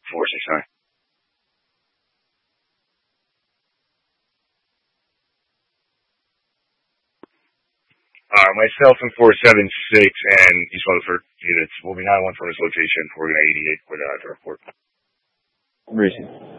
469. Myself in 476 and East Rutherford units will be 9-1 from this location. We're going to 88 for the report. Racing.